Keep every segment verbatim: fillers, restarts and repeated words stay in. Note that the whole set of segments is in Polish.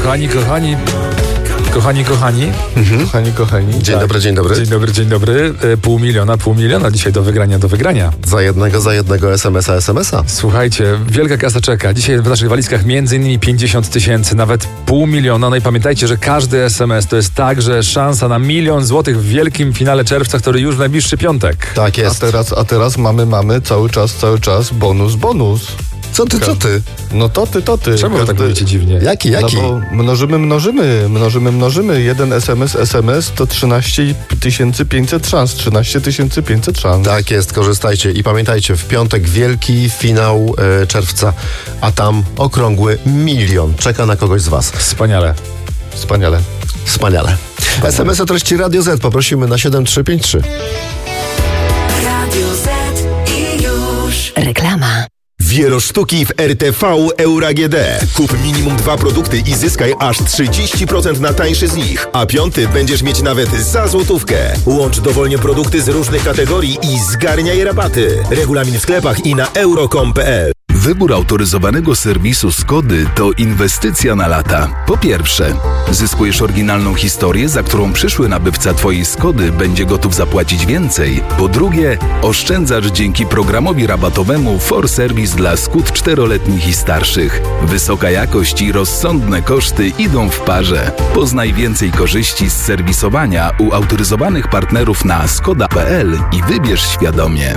Kochani, kochani. Kochani, kochani. Mhm. Kochani, kochani. Dzień tak. dobry, dzień dobry. Dzień dobry, dzień dobry. Pół miliona, pół miliona dzisiaj do wygrania, do wygrania. Za jednego, za jednego es em es a, es em es a. Słuchajcie, wielka kasa czeka. Dzisiaj w naszych walizkach między innymi pięćdziesiąt tysięcy, nawet pół miliona. No i pamiętajcie, że każdy es em es to jest także szansa na milion złotych w wielkim finale czerwca, który już w najbliższy piątek. Tak jest. A teraz, a teraz mamy, mamy cały czas, cały czas bonus, bonus. Co ty, co ty? No to ty, to ty. Czemu wy tak mówicie dziwnie? Jaki, jaki? No bo mnożymy, mnożymy, mnożymy, mnożymy. Jeden es em es, es em es to trzynaście tysięcy pięćset szans. trzynaście tysięcy pięćset szans. Tak jest, korzystajcie i pamiętajcie, w piątek wielki finał e, czerwca, a tam okrągły milion czeka na kogoś z was. Wspaniale. Wspaniale. Wspaniale. es em es o treści Radio Z poprosimy na siedem trzy pięć trzy. Radio Z i już. Reklama. Wielosztuki w er te ve Euro G D. Kup minimum dwa produkty i zyskaj aż trzydzieści procent na tańszy z nich, a piąty będziesz mieć nawet za złotówkę. Łącz dowolnie produkty z różnych kategorii i zgarniaj rabaty. Regulamin w sklepach i na euro kropka com kropka pe el. Wybór autoryzowanego serwisu Skody to inwestycja na lata. Po pierwsze, zyskujesz oryginalną historię, za którą przyszły nabywca Twojej Skody będzie gotów zapłacić więcej. Po drugie, oszczędzasz dzięki programowi rabatowemu For Service dla Skód czteroletnich i starszych. Wysoka jakość i rozsądne koszty idą w parze. Poznaj więcej korzyści z serwisowania u autoryzowanych partnerów na skoda kropka pe el i wybierz świadomie.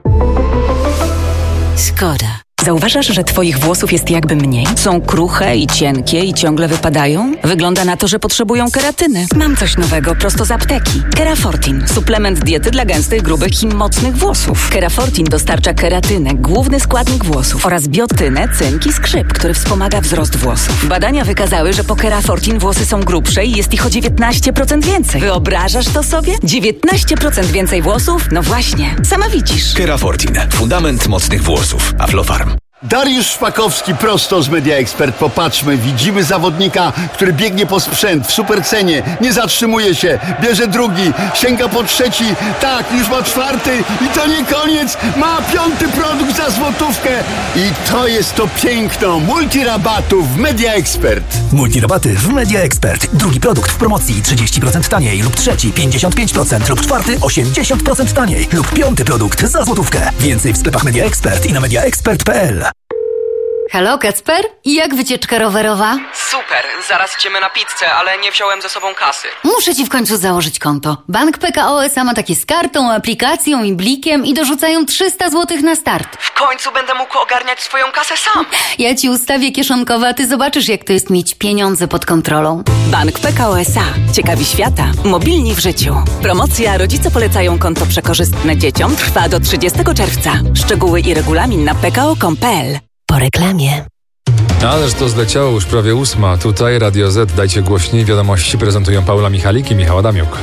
Skoda. Zauważasz, że twoich włosów jest jakby mniej? Są kruche i cienkie i ciągle wypadają? Wygląda na to, że potrzebują keratyny. Mam coś nowego prosto z apteki. Kerafortin. Suplement diety dla gęstych, grubych i mocnych włosów. Kerafortin dostarcza keratynę, główny składnik włosów, oraz biotynę, cynk i skrzyp, który wspomaga wzrost włosów. Badania wykazały, że po Kerafortin włosy są grubsze i jest ich o dziewiętnaście procent więcej. Wyobrażasz to sobie? dziewiętnaście procent więcej włosów? No właśnie. Sama widzisz. Kerafortin. Fundament mocnych włosów. Aflofarm. Dariusz Szpakowski prosto z Media Expert. Popatrzmy, widzimy zawodnika, który biegnie po sprzęt w supercenie, nie zatrzymuje się, bierze drugi, sięga po trzeci, tak, już ma czwarty i to nie koniec, ma piąty produkt za złotówkę i to jest to piękno multirabatów w Media Expert. Multirabaty w Media Expert. Drugi produkt w promocji trzydzieści procent taniej lub trzeci pięćdziesiąt pięć procent lub czwarty osiemdziesiąt procent taniej lub piąty produkt za złotówkę. Więcej w sklepach Media Expert i na media expert kropka pe el. Halo, Kacper? I jak wycieczka rowerowa? Super, zaraz idziemy na pizzę, ale nie wziąłem ze sobą kasy. Muszę ci w końcu założyć konto. Bank P K O S A ma takie z kartą, aplikacją i blikiem i dorzucają trzysta złotych na start. W końcu będę mógł ogarniać swoją kasę sam. Ja ci ustawię kieszonkowe, a ty zobaczysz, jak to jest mieć pieniądze pod kontrolą. Bank P K O S A. Ciekawi świata. Mobilni w życiu. Promocja Rodzice polecają konto przekorzystne dzieciom trwa do trzydziestego czerwca. Szczegóły i regulamin na pe ka o kropka com kropka pe el. Po reklamie. Ależ to zleciało już prawie ósma. Tutaj Radio Z. Dajcie głośniej. Wiadomości prezentują Paula Michalik i Michał Adamiuk.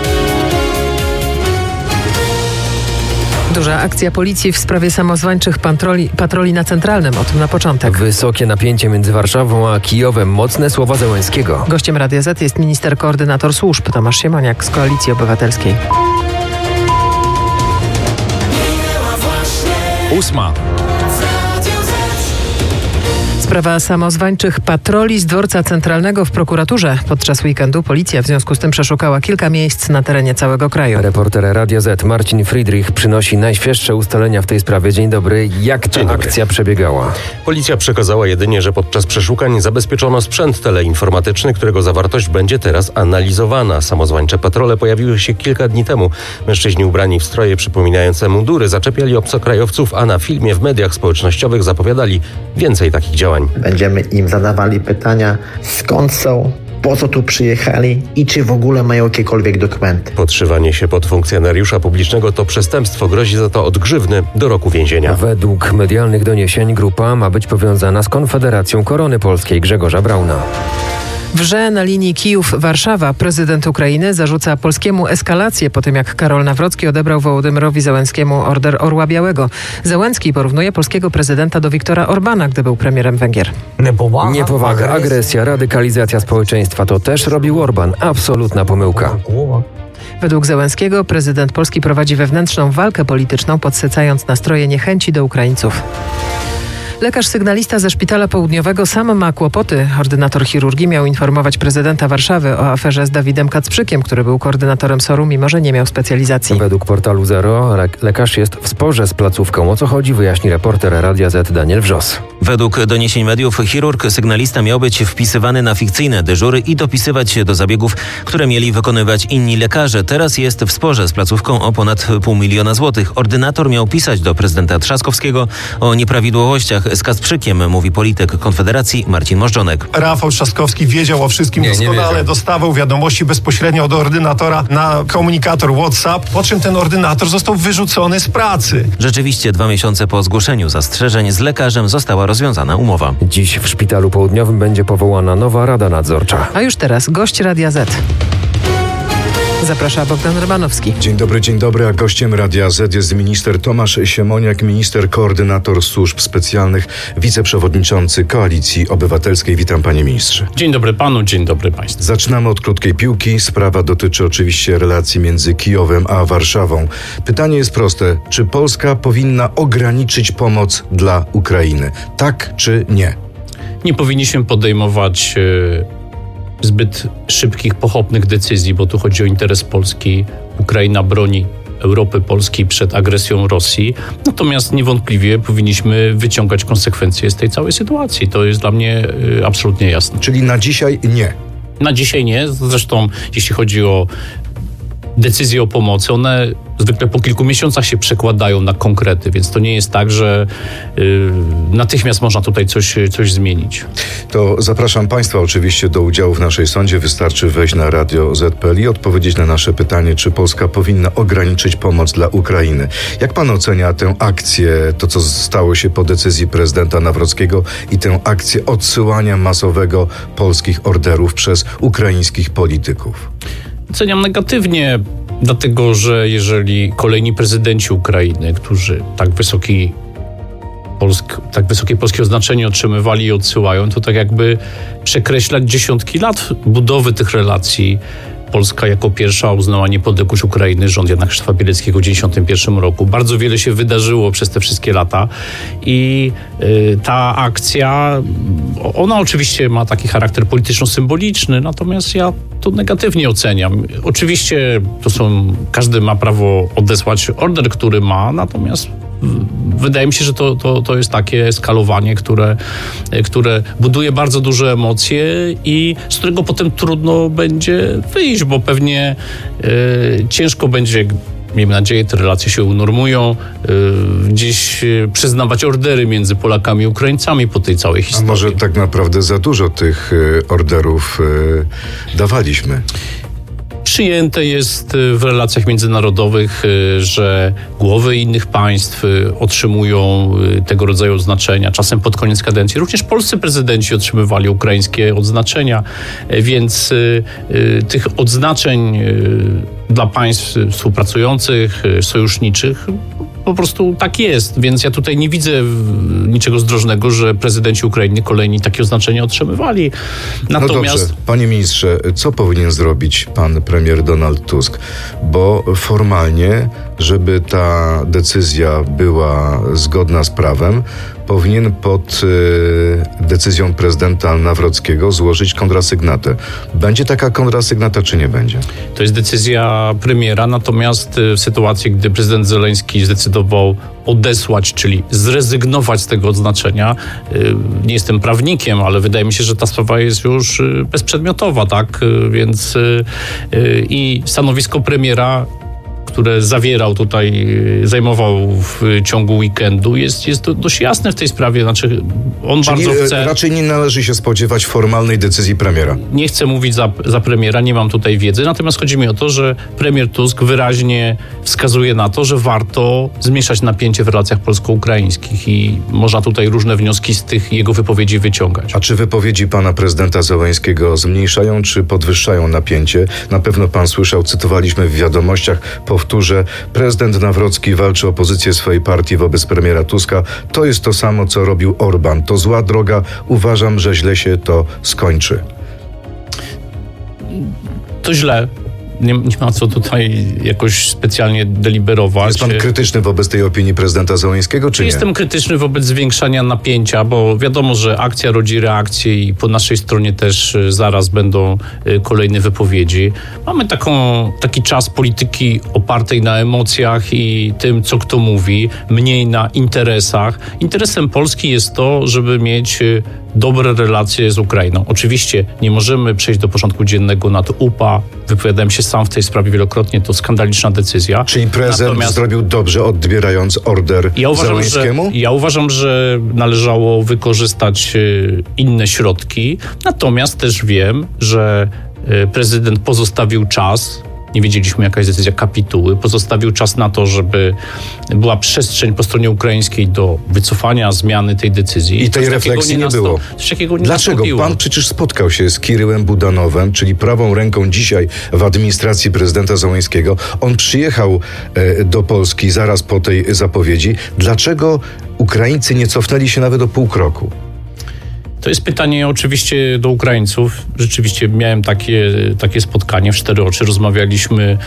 Duża akcja policji w sprawie samozwańczych patroli, patroli na Centralnym. O tym na początek. Wysokie napięcie między Warszawą a Kijowem. Mocne słowa Zełenskiego. Gościem Radia Z jest minister koordynator służb Tomasz Siemoniak z Koalicji Obywatelskiej. Ósma. Sprawa samozwańczych patroli z dworca centralnego w prokuraturze. Podczas weekendu policja w związku z tym przeszukała kilka miejsc na terenie całego kraju. Reporter Radia Z Marcin Friedrich przynosi najświeższe ustalenia w tej sprawie. Dzień dobry. Jak ta akcja przebiegała? Policja przekazała jedynie, że podczas przeszukań zabezpieczono sprzęt teleinformatyczny, którego zawartość będzie teraz analizowana. Samozwańcze patrole pojawiły się kilka dni temu. Mężczyźni ubrani w stroje przypominające mundury zaczepiali obcokrajowców, a na filmie w mediach społecznościowych zapowiadali więcej takich działań. Będziemy im zadawali pytania, skąd są, po co tu przyjechali i czy w ogóle mają jakiekolwiek dokumenty. Podszywanie się pod funkcjonariusza publicznego to przestępstwo. Grozi za to od grzywny do roku więzienia. Według medialnych doniesień grupa ma być powiązana z Konfederacją Korony Polskiej Grzegorza Brauna. Wrze na linii Kijów-Warszawa. Prezydent Ukrainy zarzuca polskiemu eskalację po tym, jak Karol Nawrocki odebrał Wołodymyrowi Zełenskiemu order Orła Białego. Zełenski porównuje polskiego prezydenta do Viktora Orbana, gdy był premierem Węgier. Niepowaga, Niepowaga agresja, radykalizacja społeczeństwa to też robił Orban. Absolutna pomyłka. Według Zełenskiego prezydent Polski prowadzi wewnętrzną walkę polityczną, podsycając nastroje niechęci do Ukraińców. Lekarz sygnalista ze Szpitala Południowego sam ma kłopoty. Ordynator chirurgii miał informować prezydenta Warszawy o aferze z Dawidem Kacprzykiem, który był koordynatorem S O R-u, mimo że nie miał specjalizacji. Według portalu Zero le- lekarz jest w sporze z placówką. O co chodzi, wyjaśni reporter Radia Z Daniel Wrzos. Według doniesień mediów chirurg sygnalista miał być wpisywany na fikcyjne dyżury i dopisywać się do zabiegów, które mieli wykonywać inni lekarze. Teraz jest w sporze z placówką o ponad pół miliona złotych. Ordynator miał pisać do prezydenta Trzaskowskiego o nieprawidłowościach z Kacprzykiem, mówi polityk Konfederacji Marcin Możdżonek. Rafał Trzaskowski wiedział o wszystkim nie, nie doskonale, wiedział. dostawał wiadomości bezpośrednio od ordynatora na komunikator WhatsApp, po czym ten ordynator został wyrzucony z pracy. Rzeczywiście dwa miesiące po zgłoszeniu zastrzeżeń z lekarzem została rozwiązana umowa. Dziś w Szpitalu Południowym będzie powołana nowa Rada Nadzorcza. A już teraz gość Radia Z. Zaprasza Bogdan Rymanowski. Dzień dobry, dzień dobry, a gościem Radia Z jest minister Tomasz Siemoniak, minister koordynator służb specjalnych, wiceprzewodniczący Koalicji Obywatelskiej. Witam, panie ministrze. Dzień dobry panu, dzień dobry państwu. Zaczynamy od krótkiej piłki. Sprawa dotyczy oczywiście relacji między Kijowem a Warszawą. Pytanie jest proste. Czy Polska powinna ograniczyć pomoc dla Ukrainy? Tak czy nie? Nie powinniśmy podejmować e, zbyt szybkich, pochopnych decyzji, bo tu chodzi o interes Polski. Ukraina broni Europy Polskiej przed agresją Rosji. Natomiast niewątpliwie powinniśmy wyciągać konsekwencje z tej całej sytuacji. To jest dla mnie e, absolutnie jasne. Czyli na dzisiaj nie? Na dzisiaj nie. Zresztą jeśli chodzi o decyzje o pomocy, one zwykle po kilku miesiącach się przekładają na konkrety, więc to nie jest tak, że y, natychmiast można tutaj coś, coś zmienić. To zapraszam państwa oczywiście do udziału w naszej sądzie. Wystarczy wejść na radio zet kropka pe el i odpowiedzieć na nasze pytanie, czy Polska powinna ograniczyć pomoc dla Ukrainy. Jak pan ocenia tę akcję, to co stało się po decyzji prezydenta Nawrockiego i tę akcję odsyłania masowego polskich orderów przez ukraińskich polityków? Oceniam negatywnie, dlatego że jeżeli kolejni prezydenci Ukrainy, którzy tak wysoki polsk, tak wysokie polskie oznaczenie otrzymywali i odsyłają, to tak jakby przekreślać dziesiątki lat budowy tych relacji. Polska jako pierwsza uznała niepodległość Ukrainy, rząd Jana Krzysztofa Bieleckiego w dziewięćdziesiątym pierwszym roku. Bardzo wiele się wydarzyło przez te wszystkie lata i y, ta akcja, ona oczywiście ma taki charakter polityczno-symboliczny, natomiast ja to negatywnie oceniam. Oczywiście to są, każdy ma prawo odesłać order, który ma, natomiast wydaje mi się, że to, to, to jest takie eskalowanie, które, które buduje bardzo duże emocje i z którego potem trudno będzie wyjść, bo pewnie y, ciężko będzie, miejmy nadzieję, te relacje się unormują, y, gdzieś y, przyznawać ordery między Polakami i Ukraińcami po tej całej historii. A może tak naprawdę za dużo tych y, orderów y, dawaliśmy? Przyjęte jest w relacjach międzynarodowych, że głowy innych państw otrzymują tego rodzaju odznaczenia, czasem pod koniec kadencji. Również polscy prezydenci otrzymywali ukraińskie odznaczenia, więc tych odznaczeń dla państw współpracujących, sojuszniczych po prostu tak jest, więc ja tutaj nie widzę niczego zdrożnego, że prezydenci Ukrainy kolejni takie oznaczenia otrzymywali. Natomiast... No dobrze, panie ministrze, co powinien zrobić pan premier Donald Tusk? Bo formalnie, żeby ta decyzja była zgodna z prawem, powinien pod y, decyzją prezydenta Nawrockiego złożyć kontrasygnatę. Będzie taka kontrasygnata, czy nie będzie? To jest decyzja premiera, natomiast w sytuacji, gdy prezydent Zełenski zdecydował odesłać, czyli zrezygnować z tego odznaczenia, y, nie jestem prawnikiem, ale wydaje mi się, że ta sprawa jest już y, bezprzedmiotowa, tak? Y, więc y, y, i stanowisko premiera, które zawierał tutaj, zajmował w ciągu weekendu, jest, jest dość jasne w tej sprawie. Znaczy, on Czyli bardzo chce... raczej nie należy się spodziewać formalnej decyzji premiera. Nie chcę mówić za, za premiera, nie mam tutaj wiedzy, natomiast chodzi mi o to, że premier Tusk wyraźnie wskazuje na to, że warto zmniejszać napięcie w relacjach polsko-ukraińskich i można tutaj różne wnioski z tych jego wypowiedzi wyciągać. A czy wypowiedzi pana prezydenta Zełenskiego zmniejszają czy podwyższają napięcie? Na pewno pan słyszał, cytowaliśmy w wiadomościach, powtórzę, prezydent Nawrocki walczy o pozycję swojej partii wobec premiera Tuska. To jest to samo, co robił Orban. To zła droga. Uważam, że źle się to skończy. To źle. nie, nie ma co tutaj jakoś specjalnie deliberować. Jest pan krytyczny wobec tej opinii prezydenta Zełenskiego, czy nie? Jestem krytyczny wobec zwiększania napięcia, bo wiadomo, że akcja rodzi reakcję i po naszej stronie też zaraz będą kolejne wypowiedzi. Mamy taką, taki czas polityki opartej na emocjach i tym, co kto mówi, mniej na interesach. Interesem Polski jest to, żeby mieć dobre relacje z Ukrainą. Oczywiście nie możemy przejść do porządku dziennego nad U P A. Wypowiadałem się sam w tej sprawie wielokrotnie, to skandaliczna decyzja. Czyli prezydent Natomiast zrobił dobrze, odbierając order ja uważam, Zełenskiemu? Że, ja uważam, że należało wykorzystać y, inne środki. Natomiast też wiem, że y, prezydent pozostawił czas. Nie wiedzieliśmy, jaka jest decyzja kapituły. Pozostawił czas na to, żeby była przestrzeń po stronie ukraińskiej do wycofania, zmiany tej decyzji. I tej coś refleksji nie, nie było. Coś takiego nie Dlaczego? nastąpiło. Pan przecież spotkał się z Kiryłem Budanowem, czyli prawą ręką dzisiaj w administracji prezydenta Zełenskiego. On przyjechał e, do Polski zaraz po tej zapowiedzi. Dlaczego Ukraińcy nie cofnęli się nawet o pół kroku? To jest pytanie oczywiście do Ukraińców. Rzeczywiście miałem takie, takie spotkanie w cztery oczy. Rozmawialiśmy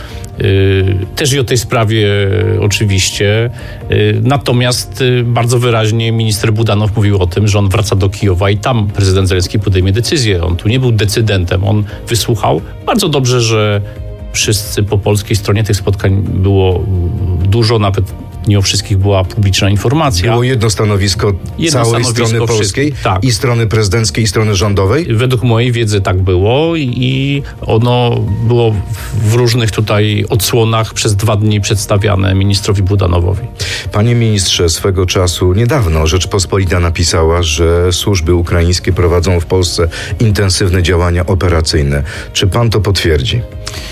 y, też i o tej sprawie y, oczywiście. Y, natomiast y, bardzo wyraźnie minister Budanow mówił o tym, że on wraca do Kijowa i tam prezydent Zełenski podejmie decyzję. On tu nie był decydentem. On wysłuchał. Bardzo dobrze, że wszyscy po polskiej stronie tych spotkań było dużo, nawet nie o wszystkich była publiczna informacja. Było jedno stanowisko jedno całej stanowisko strony polskiej, tak. I strony prezydenckiej, i strony rządowej? Według mojej wiedzy tak było i ono było w różnych tutaj odsłonach przez dwa dni przedstawiane ministrowi Budanowowi. Panie ministrze, swego czasu niedawno Rzeczpospolita napisała, że służby ukraińskie prowadzą w Polsce intensywne działania operacyjne. Czy pan to potwierdzi?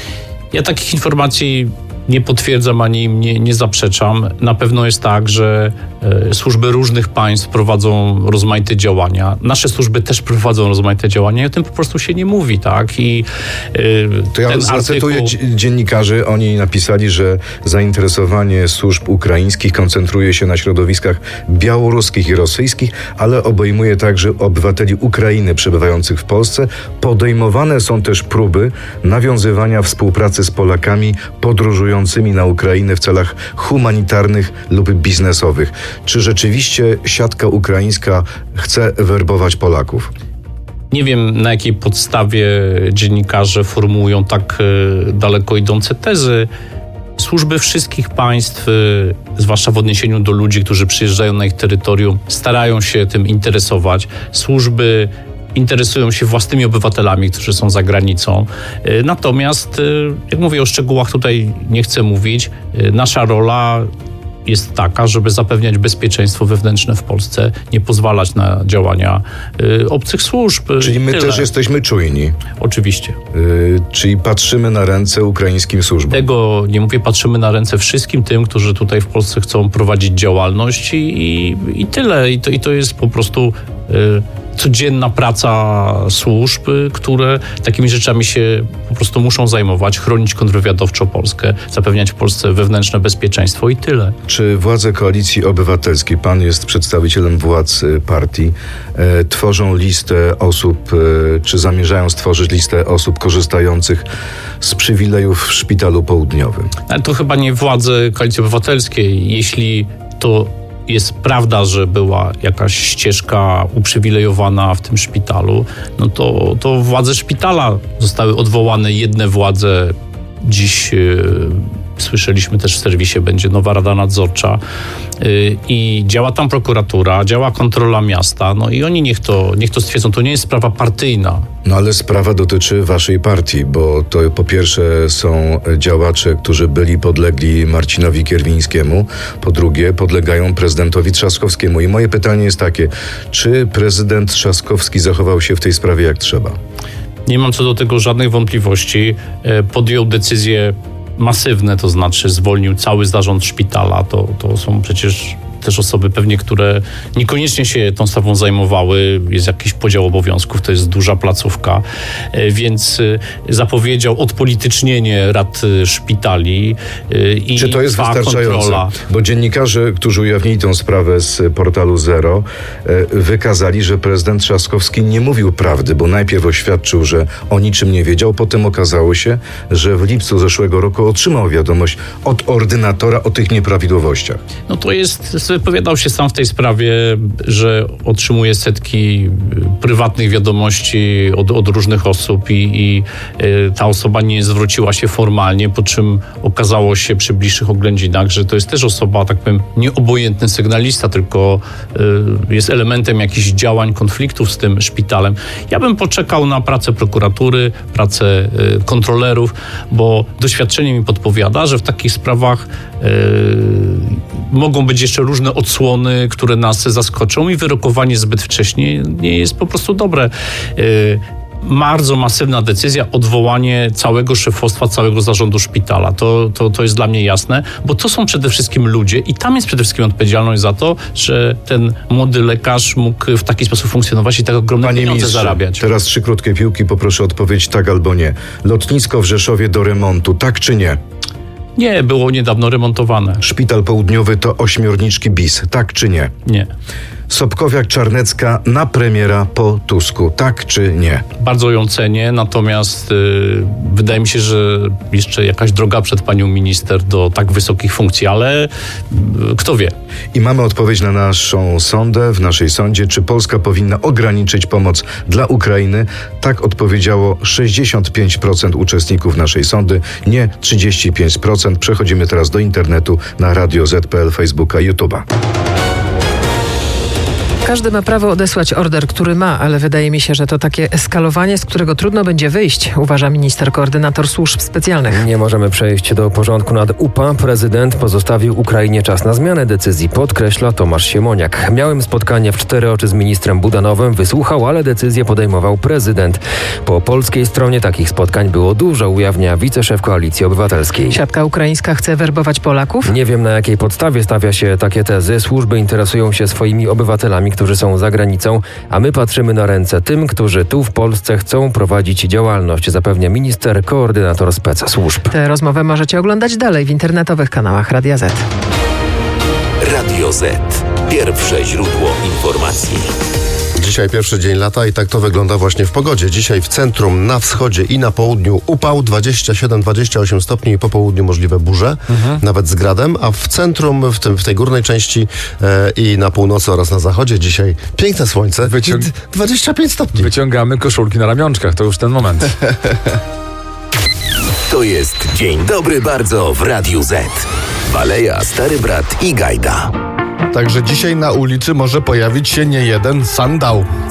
Ja takich informacji nie potwierdzam ani im nie, nie zaprzeczam. Na pewno jest tak, że e, służby różnych państw prowadzą rozmaite działania. Nasze służby też prowadzą rozmaite działania i o tym po prostu się nie mówi, tak? I e, to ja ten zacytuję artykuł... dziennikarzy. Oni napisali, że zainteresowanie służb ukraińskich koncentruje się na środowiskach białoruskich i rosyjskich, ale obejmuje także obywateli Ukrainy przebywających w Polsce. Podejmowane są też próby nawiązywania współpracy z Polakami podróżującymi na Ukrainę w celach humanitarnych lub biznesowych. Czy rzeczywiście siatka ukraińska chce werbować Polaków? Nie wiem, na jakiej podstawie dziennikarze formułują tak y, daleko idące tezy. Służby wszystkich państw, y, zwłaszcza w odniesieniu do ludzi, którzy przyjeżdżają na ich terytorium, starają się tym interesować. Służby interesują się własnymi obywatelami, którzy są za granicą. Natomiast, jak mówię, o szczegółach tutaj nie chcę mówić. Nasza rola jest taka, żeby zapewniać bezpieczeństwo wewnętrzne w Polsce, nie pozwalać na działania y, obcych służb. Czyli my Tyle. też jesteśmy czujni. Oczywiście. Y, czyli patrzymy na ręce ukraińskim służbom. Tego nie mówię, patrzymy na ręce wszystkim tym, którzy tutaj w Polsce chcą prowadzić działalność i, i, i tyle. I to, I to jest po prostu y, codzienna praca służb, które takimi rzeczami się po prostu muszą zajmować, chronić kontrwywiadowczo Polskę, zapewniać w Polsce wewnętrzne bezpieczeństwo i tyle. Czy władze Koalicji Obywatelskiej, pan jest przedstawicielem władz partii, e, tworzą listę osób, e, czy zamierzają stworzyć listę osób korzystających z przywilejów w Szpitalu Południowym? Ale to chyba nie władze Koalicji Obywatelskiej. Jeśli to jest prawda, że była jakaś ścieżka uprzywilejowana w tym szpitalu, no to, to władze szpitala zostały odwołane. Jedne władze dziś yy, słyszeliśmy też w serwisie, będzie nowa Rada Nadzorcza yy, i działa tam prokuratura, działa kontrola miasta, no i oni niech to, niech to stwierdzą. To nie jest sprawa partyjna. No ale sprawa dotyczy waszej partii, bo to po pierwsze są działacze, którzy byli podlegli Marcinowi Kierwińskiemu, po drugie podlegają prezydentowi Trzaskowskiemu. I moje pytanie jest takie, czy prezydent Trzaskowski zachował się w tej sprawie jak trzeba? Nie mam co do tego żadnych wątpliwości. Podjął decyzje masywne, to znaczy zwolnił cały zarząd szpitala. To, to są przecież też osoby pewnie, które niekoniecznie się tą sprawą zajmowały. Jest jakiś podział obowiązków, to jest duża placówka, więc zapowiedział odpolitycznienie rad szpitali i Czy to jest wystarczające? Kontrola. Bo dziennikarze, którzy ujawnili tę sprawę z portalu Zero, wykazali, że prezydent Trzaskowski nie mówił prawdy, bo najpierw oświadczył, że o niczym nie wiedział, potem okazało się, że w lipcu zeszłego roku otrzymał wiadomość od ordynatora o tych nieprawidłowościach. No to jest, wypowiadał się sam w tej sprawie, że otrzymuje setki prywatnych wiadomości od, od różnych osób i, i y, ta osoba nie zwróciła się formalnie, po czym okazało się przy bliższych oględzinach, że to jest też osoba, tak powiem, nieobojętny sygnalista, tylko y, jest elementem jakichś działań, konfliktów z tym szpitalem. Ja bym poczekał na pracę prokuratury, pracę y, kontrolerów, bo doświadczenie mi podpowiada, że w takich sprawach y, mogą być jeszcze różne odsłony, które nas zaskoczą i wyrokowanie zbyt wcześnie nie jest po prostu dobre. Y, Bardzo masywna decyzja, odwołanie całego szefostwa, całego zarządu szpitala. To, to, to jest dla mnie jasne, bo to są przede wszystkim ludzie i tam jest przede wszystkim odpowiedzialność za to, że ten młody lekarz mógł w taki sposób funkcjonować i tak ogromne Panie pieniądze ministrze, zarabiać. Teraz trzy krótkie piłki, poproszę odpowiedź tak albo nie. Lotnisko w Rzeszowie do remontu, tak czy nie? Nie, było niedawno remontowane. Szpital Południowy to ośmiorniczki bis, tak czy nie? Nie. Sobkowiak-Czarnecka na premiera po Tusku, tak czy nie? Bardzo ją cenię, natomiast yy, wydaje mi się, że jeszcze jakaś droga przed panią minister do tak wysokich funkcji, ale yy, kto wie. I mamy odpowiedź na naszą sondę, w naszej sądzie, czy Polska powinna ograniczyć pomoc dla Ukrainy. Tak odpowiedziało sześćdziesiąt pięć procent uczestników naszej sondy, nie trzydzieści pięć procent. Przechodzimy teraz do internetu na Radio Z kropka P L, Facebooka, YouTube'a. Każdy ma prawo odesłać order, który ma, ale wydaje mi się, że to takie eskalowanie, z którego trudno będzie wyjść, uważa minister koordynator służb specjalnych. Nie możemy przejść do porządku nad U P A. Prezydent pozostawił Ukrainie czas na zmianę decyzji, podkreśla Tomasz Siemoniak. Miałem spotkanie w cztery oczy z ministrem Budanowym, wysłuchał, ale decyzję podejmował prezydent. Po polskiej stronie takich spotkań było dużo, ujawnia wiceszef Koalicji Obywatelskiej. Siatka ukraińska chce werbować Polaków? Nie wiem, na jakiej podstawie stawia się takie tezy. Służby interesują się swoimi obywatelami, którzy są za granicą, a my patrzymy na ręce tym, którzy tu w Polsce chcą prowadzić działalność, zapewnia minister, koordynator spec służb. Tę rozmowę możecie oglądać dalej w internetowych kanałach Radia Z. Radio Z. Pierwsze źródło informacji. Dzisiaj pierwszy dzień lata i tak to wygląda właśnie w pogodzie. Dzisiaj w centrum, na wschodzie i na południu upał dwadzieścia siedem dwadzieścia osiem stopni i po południu możliwe burze, mhm. nawet z gradem, a w centrum, w, tym, w tej górnej części e, i na północy oraz na zachodzie dzisiaj piękne słońce, Wyciąg... dwadzieścia pięć stopni. Wyciągamy koszulki na ramionczkach, to już ten moment. To jest Dzień Dobry Bardzo w Radiu Z. Baleja, Stary Brat i Gajda. Także dzisiaj na ulicy może pojawić się niejeden sandał.